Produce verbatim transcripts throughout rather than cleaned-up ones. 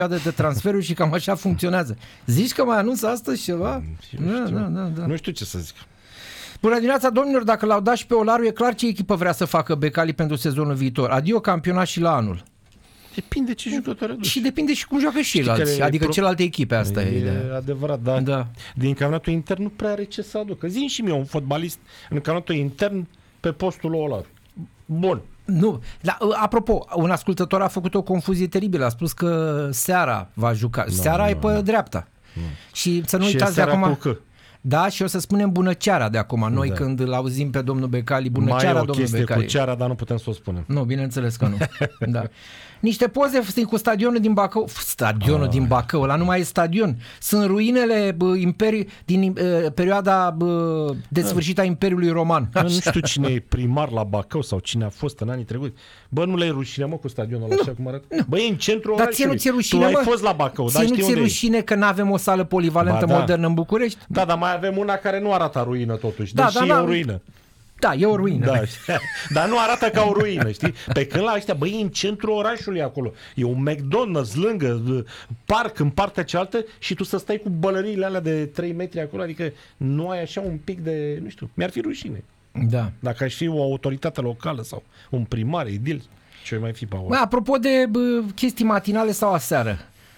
de transferuri și cam așa funcționează. Zici că mai anunță astăzi ceva? Nu Da, știu, da, da, da. nu știu ce să zic. Bună dimineața, domnilor, dacă l-au dat și pe Olaru, e clar ce echipă vrea să facă Becali pentru sezonul viitor. Adio campionat și la anul. Depinde ce jucători aduci. Și depinde și cum joacă și ceilalți, adică pro... celelalte echipe, asta e, e ideea. Adevărat, dar da. Din campionatul intern nu prea are ce să aducă. Zi-mi și mie un fotbalist în campionatul intern pe postul lui Olaru. Bun. Nu, dar apropo, un ascultător a făcut o confuzie teribilă, a spus că Seara va juca. No, seara no, e pe no. dreapta. No. Și să nu și uitați de acum. Cu Da, și o să spunem bună ceara de acum. Noi da. când îl auzim pe domnul Becali, bună mai ceara, e o domnul Becali. Cu ceara, dar nu putem să o spunem. Nu, bineînțeles că nu. Da. Niște poze cu stadionul din Bacău. Stadionul ah. din Bacău, ăla nu mai e stadion. Sunt ruinele bă, imperi, din uh, perioada bă, de sfârșit a Imperiului Roman. Așa. Nu știu cine e primar la Bacău sau cine a fost în anii trecuți. Bă, nu le-ai rușine, mă, cu stadionul ăla, așa cum arată? Nu. Bă, e în centrul orașului. Dar ție nu ți-e rușine, tu mă? ai fost la Bacău, dar știi nu ți-e rușine că n-avem o sală polivalentă ba, modernă da. în București? Da, dar mai avem una care nu arată ruină totuși, da, deși da, e da, o ruină. Da, e o ruină. Da, dar nu arată ca o ruină, știi? Pe când la ăștia, băi, e în centrul orașului acolo. E un McDonald's lângă, parc în partea cealaltă și tu să stai cu bălăriile alea de trei metri acolo, adică nu ai așa un pic de, nu știu, mi-ar fi rușine. Da. Dacă aș fi o autoritate locală sau un primar, edil, ce mai fi pe acolo. Apropo de bă, chestii matinale sau aseară,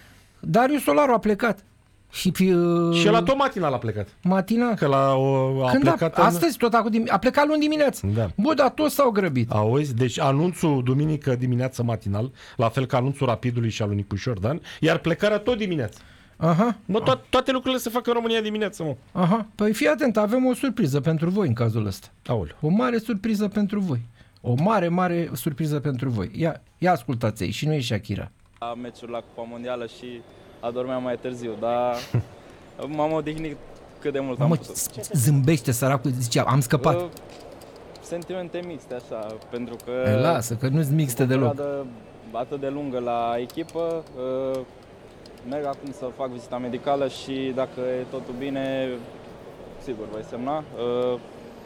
Darius Olaru a plecat. Și, uh, și la tot matinal a plecat. Matinal? Că la, uh, a Când plecat a, în... astăzi tot a, a plecat luni dimineață. Da. Bă, dar toți s-au grăbit. Auzi? Deci anunțul duminică dimineață matinal, la fel ca anunțul Rapidului și al lui Nicu Șordan, iar plecarea tot dimineață. Aha. Mă, to- toate lucrurile se fac în România dimineață, mă. Aha. Păi fii atent, avem o surpriză pentru voi în cazul ăsta. Aoleu. O mare surpriză pentru voi. O mare, mare surpriză pentru voi. Ia, ia ascultați-i și nu e Shakira. La meciuri la Cupa Mondială și adormeam mai târziu, dar m-am odihnit cât de mult am mă, putut. Zâmbește săracul, zicea, am scăpat. Uh, sentimente mixte așa, pentru că... E, lasă, că nu-s mixte deloc. Atât de lungă la echipă, uh, merg acum să fac vizita medicală și dacă e totul bine, sigur voi semna. Uh,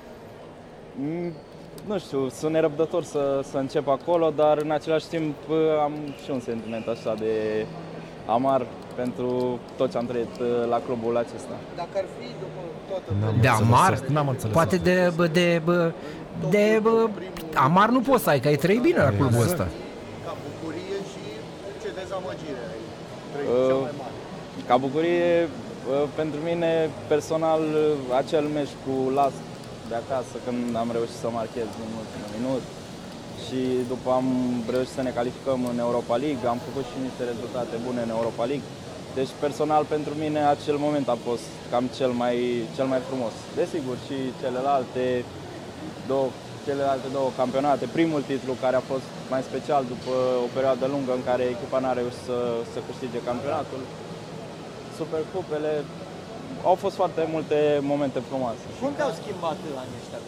nu știu, sunt nerăbdător să, să încep acolo, dar în același timp am și un sentiment așa de amar pentru tot ce am trăit la clubul acesta. Dacă ar fi după toată... De amar? N-am înțeles. Poate de, de, de, de, de amar nu poți să ai, că ai trăit bine la clubul ăsta. Ca bucurie și ce dezamăgire ai trăit uh, cea mai mare? Ca bucurie, uh, pentru mine personal, acel meci cu Lask de acasă, când am reușit să marchez în ultimul minut și după am reușit să ne calificăm în Europa League, am făcut și niște rezultate bune în Europa League. Deci personal pentru mine acel moment a fost cam cel mai, cel mai frumos. Desigur și celelalte două, celelalte două campionate, primul titlu care a fost mai special după o perioadă lungă în care echipa n-a reușit să, să câștige campionatul. Supercupele, au fost foarte multe momente frumoase. Cum te-au schimbat anii ăștia?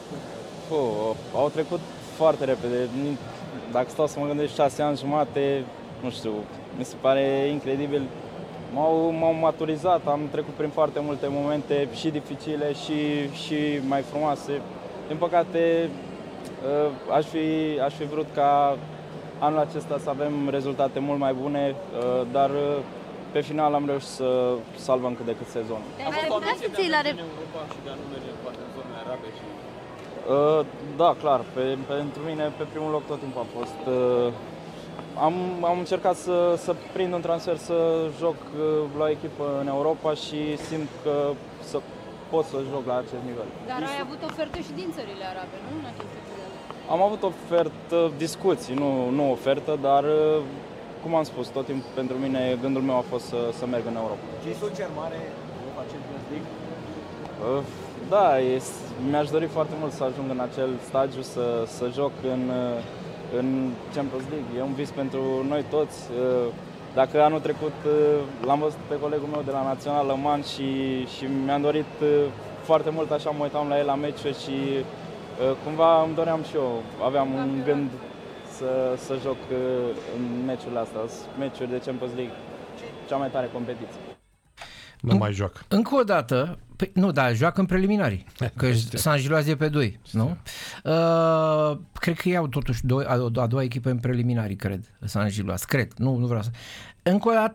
Puh, au trecut foarte repede. Dacă stau să mă gândesc șase ani jumate, nu știu, mi se pare incredibil. M-au, m-au maturizat, am trecut prin foarte multe momente și dificile și, și mai frumoase. Din păcate, aș fi, aș fi vrut ca anul acesta să avem rezultate mult mai bune, dar pe final am reușit să salvăm cât de cât sezonul. A fost o ambiție de a merge în Europa și de a nu merge poate în zonele arabe și... Uh, da, clar. Pe, pentru mine, pe primul loc tot timpul a fost. Uh, am, am încercat să, să prind un transfer, să joc uh, la o echipă în Europa și simt că să pot să joc la acest nivel. Dar ai avut oferte și din țările arabe, nu? În aceste perioade? Am avut ofertă, discuții, nu, nu ofertă, dar uh, cum am spus, tot timpul pentru mine gândul meu a fost să, să merg în Europa. Și sunt cer mare Europa Champions League? Uh, Da, mi-aș dori foarte mult să ajung în acel stagiu, să, să joc în, în Champions League. E un vis pentru noi toți. Dacă anul trecut l-am văzut pe colegul meu de la Național Lăman și, și mi-am dorit foarte mult, așa mă uitam la el la meciuri și cumva îmi doream și eu, aveam un gând să, să joc în meciurile astea, meciuri de Champions League, cea mai tare competiție. Nu mai joacă. Încă o dată, pe, nu, da, joacă în preliminarii, că San Giloase e pe doi, nu? Uh, cred că iau totuși doi, a, a doua echipă în preliminarii, cred, San Giloase, cred, nu, nu vreau să... Încă o dată